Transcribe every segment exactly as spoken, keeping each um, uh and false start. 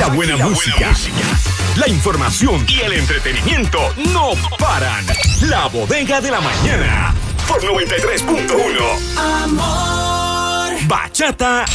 la buena, la música, buena música, la información y el entretenimiento no paran. La Bodega de la Mañana por noventa y tres punto uno. Amor, bachata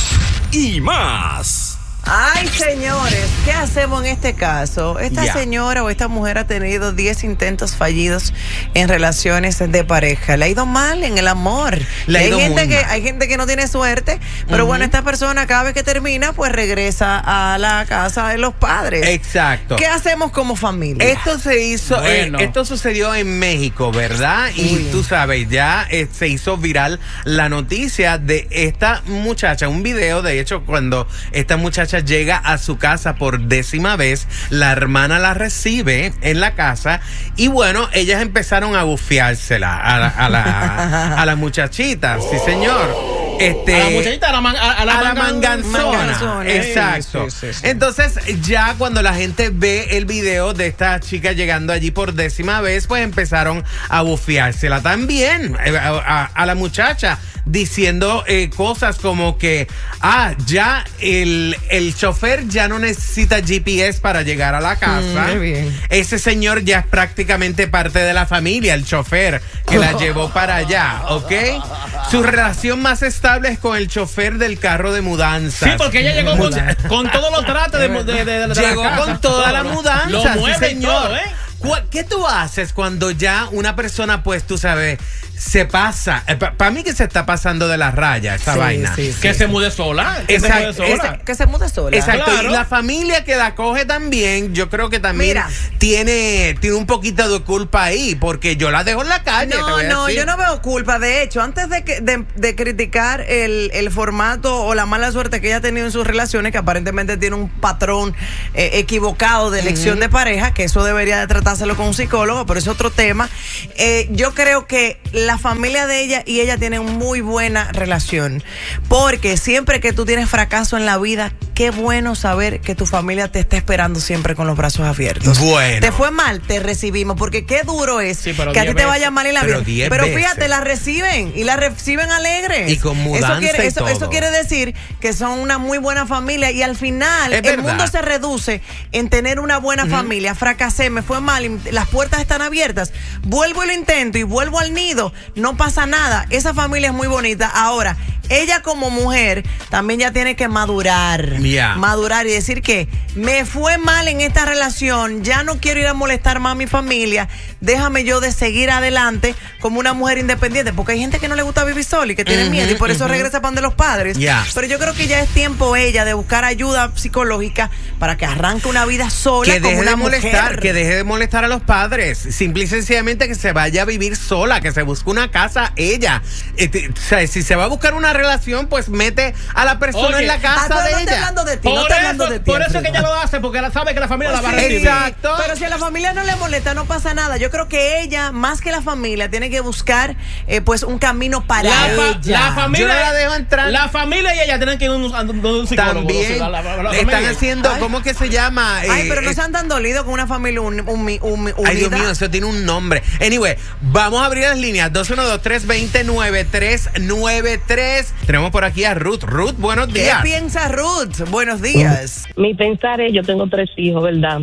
y más. Ay, señores, ¿qué hacemos en este caso? Esta yeah. señora o esta mujer ha tenido diez intentos fallidos en relaciones de pareja. Le ha ido mal en el amor. Le ha ido hay, gente que, hay gente que no tiene suerte, pero uh-huh. bueno, esta persona cada vez que termina, pues regresa a la casa de los padres. Exacto. ¿Qué hacemos como familia? Esto se hizo, bueno. eh, esto sucedió en México, ¿verdad? Y Uy. tú sabes, ya eh, se hizo viral la noticia de esta muchacha, un video, de hecho, cuando esta muchacha llega a su casa por décima vez, la hermana la recibe en la casa y bueno, ellas empezaron a bufiársela a la, a la, a la muchachita, sí señor. Este, a la muchachita, a la, man, a, a la, a la manganzona. manganzona. Exacto. Sí, sí, sí. Entonces, ya cuando la gente ve el video de esta chica llegando allí por décima vez, pues empezaron a bufiársela también a, a, a la muchacha, diciendo eh, cosas como que, ah, ya el, el chofer ya no necesita G P S para llegar a la casa. Mm, bien. Ese señor ya es prácticamente parte de la familia, el chofer que la llevó para allá, ¿ok? Su relación más estable es con el chofer del carro de mudanza. Sí, porque ella llegó con, con todos los tratos de, de, de, de, de llegó la casa. con toda la mudanza, Lo mueve sí, señor. Todo, ¿eh? ¿Qué tú haces cuando ya una persona, pues, tú sabes, se pasa? Para pa mí que se está pasando de la raya esa sí, vaina. Sí, sí, que sí. se mude sola. Que Exacto, se mude sola. Ese, que se mude sola. Exacto. Claro. Y la familia que la coge también, yo creo que también Mira. tiene, tiene un poquito de culpa ahí, porque yo la dejo en la calle. No, te voy a no, decir. yo no veo culpa. De hecho, antes de, que, de, de criticar el, el formato o la mala suerte que ella ha tenido en sus relaciones, que aparentemente tiene un patrón eh, equivocado de elección uh-huh. de pareja, que eso debería de tratárselo con un psicólogo, pero es otro tema. Eh, yo creo que la familia de ella y ella tienen muy buena relación, porque siempre que tú tienes fracaso en la vida, qué bueno saber que tu familia te está esperando siempre con los brazos abiertos. Bueno. Te fue mal, te recibimos, porque qué duro es sí, que a ti te veces. vaya mal en la Pero vida. Pero veces. fíjate, la reciben y la reciben alegres. Y con mudanza eso quiere, y eso, todo. eso quiere decir que son una muy buena familia y al final es el verdad. mundo se reduce en tener una buena uh-huh. familia. Fracasé, me fue mal, y las puertas están abiertas. Vuelvo y lo intento y vuelvo al nido. No pasa nada. Esa familia es muy bonita. Ahora, ella como mujer también ya tiene que madurar. Yeah. Madurar y decir que me fue mal en esta relación, ya no quiero ir a molestar más a mi familia, déjame yo de seguir adelante como una mujer independiente, porque hay gente que no le gusta vivir sola y que tiene uh-huh, miedo y por eso uh-huh. regresa para donde los padres. Yeah. Pero yo creo que ya es tiempo ella de buscar ayuda psicológica para que arranque una vida sola que como deje una de molestar, mujer. que deje de molestar a los padres, simple y sencillamente que se vaya a vivir sola, que se busque una casa ella. Este, o sea, si se va a buscar una relación, pues mete a la persona Oye, en la casa ah, de no ella. Estoy hablando de ti, por no estoy eso, hablando de ti. por eso es que ella lo hace, porque ella sabe que la familia Pues la va a sí, recibir. Exacto. Pero si a la familia no le molesta, no pasa nada. Yo creo que ella, más que la familia, tiene que buscar eh, pues un camino para la ella. La familia, yo no la dejo entrar. La familia y ella tienen que ir a un, a un psicólogo. También La, la, la, la están familia. haciendo, Ay. ¿cómo que se llama? Ay, Eh, pero no eh, se han tan dolido con una familia un, un, un, un, Ay, Dios unida. mío, eso tiene un nombre. Anyway, vamos a abrir las líneas dos uno dos, tres dos cero, nueve tres nueve tres. Tenemos por aquí a Ruth. Ruth, buenos ¿Qué días. piensa Ruth? Buenos días. Mi pensar es, yo tengo tres hijos, ¿verdad?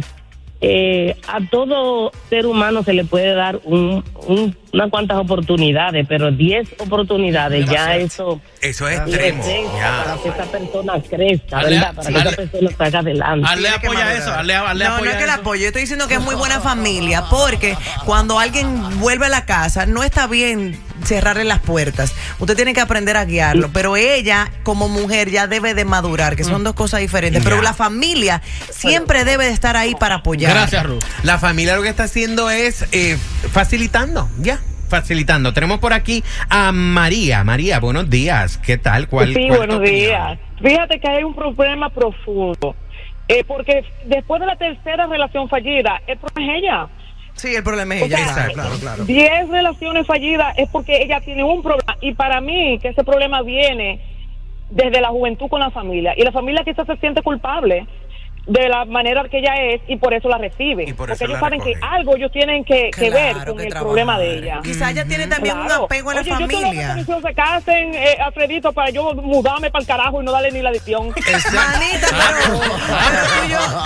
Eh, a todo ser humano se le puede dar un, un, unas cuantas oportunidades, pero diez oportunidades, ya eso... Eso es le extremo. resta Ya. para que esa persona crezca, Ale- ¿verdad? Para que Ale- esa persona salga adelante. Hazle Tiene que apoya madurar. eso. Hazle, hazle no, apoya no es que la eso. apoyo. Yo estoy diciendo que es muy buena familia, porque cuando alguien vuelve a la casa, no está bien cerrarle las puertas. Usted tiene que aprender a guiarlo, pero ella, como mujer, ya debe de madurar, que son dos cosas diferentes. Pero Ya. la familia siempre debe de estar ahí para apoyar. Gracias, Ruth. La familia lo que está haciendo es eh, facilitando, ya, facilitando. Tenemos por aquí a María. María, buenos días. ¿Qué tal? ¿Cuál, Sí, cuál buenos tu opinión? días. Fíjate que hay un problema profundo, eh, porque después de la tercera relación fallida, el problema es ella. Sí, el problema es O ella. sea, Claro, claro, claro. Diez relaciones fallidas es porque ella tiene un problema, y para mí que ese problema viene desde la juventud con la familia, y la familia quizás se siente culpable de la manera que ella es y por eso la recibe, Y por porque eso ellos la saben recogen. que algo ellos tienen que, que Claro, ver con que el trabajar. problema de ella. Quizá ella tiene también un Claro. apego a la Oye, yo estoy loca familia. que mis hijos se casen, eh, Alfredito, para yo mudarme para el carajo y no darle ni la adicción. Manita, pero, pero tú y yo,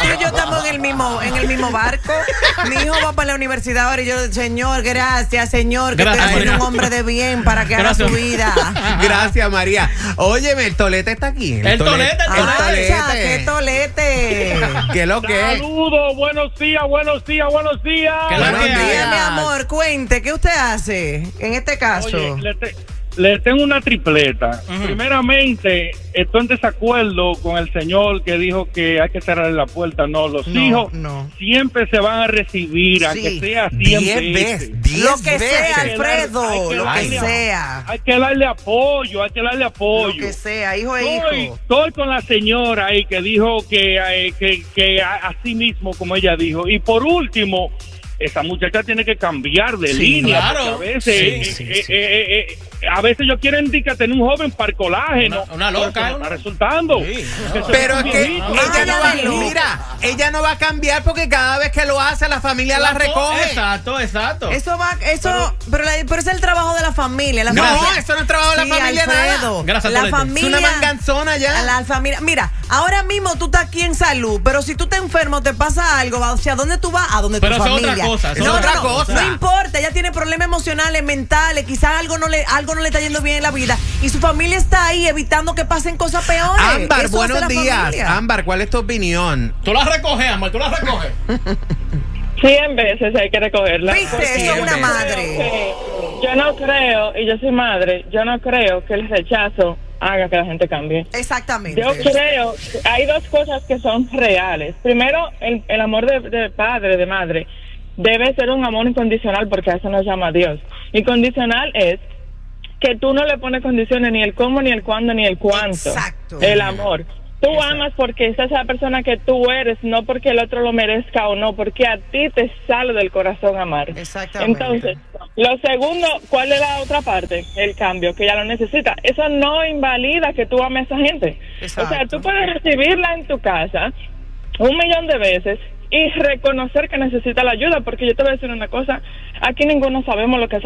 mismo, en el mismo barco. Mi hijo va para la universidad ahora y yo, señor, gracias, señor, que Gracias, usted es María. un hombre de bien para que Gracias. haga su vida. Gracias, María. Óyeme, el tolete está aquí. El tolete, el el Acha, qué tolete. ¿Qué es lo que es? Saludos, buenos días, buenos días, buenos días. ¿Qué es lo Buenos que hay? días. Mi amor, cuente, ¿qué usted hace en este caso? Oye, le, te- le tengo una tripleta. Ujú. Primeramente, estoy en desacuerdo con el señor que dijo que hay que cerrar la puerta. No, los No, hijos no. siempre se van a recibir, Sí. aunque sea cien Diez veces. veces. Diez Lo que veces. sea, Hay que darle- Alfredo, hay que lo que darle- sea. Hay que darle apoyo, hay que darle Lo apoyo. que sea, hijo e Estoy, hijo. estoy con la señora ahí que dijo que, eh, que, que a- así mismo, como ella dijo. Y por último, esa muchacha tiene que cambiar de Sí, línea. claro. Porque a veces, Sí, eh, sí, eh, sí. eh, eh, a veces ellos quieren indicar tener un joven para el colágeno. Una- una loca, Eso no ¿eh? está resultando. Sí, Eso Pero es un que viejito. ella no va, Ay, loca. mira, ella no va a cambiar porque cada vez que lo hace la familia la recoge. Exacto, exacto. Eso va, eso, pero, la- pero ese es el trabajo de la familia. La No, familia- eso no es trabajo de la Sí, familia, Alfredo, nada. Gracias, la Tolete. familia. Es una manganzona ya. La familia. Mira, ahora mismo tú estás aquí en salud, pero si tú te enfermas, te pasa algo, va, o sea, ¿a dónde tú vas? A donde Pero tu eso es familia. otra cosa, eso es no, otra no, no, cosa. No importa, ella tiene problemas emocionales, mentales, quizás algo no le, algo no le está yendo bien en la vida y su familia está ahí evitando que pasen cosas peores. Ámbar, Eso hace buenos la días. familia. Ámbar, ¿cuál es tu opinión? Tú la recoges, amor, tú la recoges. Cien veces hay que recogerla. ¿Viste? Eso es una Sí, madre. Eh, Yo no creo, y yo soy madre, yo no creo que el rechazo haga que la gente cambie. Exactamente. Yo creo, que hay dos cosas que son reales. Primero, el, el amor de, de padre, de madre, debe ser un amor incondicional porque a eso nos llama Dios. Incondicional es que tú no le pones condiciones ni el cómo, ni el cuándo, ni el cuánto. Exacto. El amor. Tú amas porque esa es la persona que tú eres, no porque el otro lo merezca o no, porque a ti te sale del corazón amar. Exactamente. Entonces, lo segundo, ¿cuál es la otra parte? El cambio, que ella lo necesita. Eso no invalida que tú ames a esa gente. Exacto. O sea, tú puedes recibirla en tu casa un millón de veces y reconocer que necesita la ayuda, porque yo te voy a decir una cosa, aquí ninguno sabemos lo que